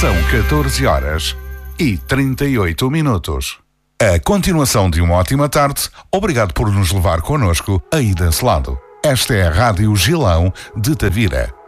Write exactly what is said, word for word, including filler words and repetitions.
São catorze horas e trinta e oito minutos. A continuação de uma ótima tarde. Obrigado por nos levar connosco aí desse lado. Esta é a Rádio Gilão de Tavira.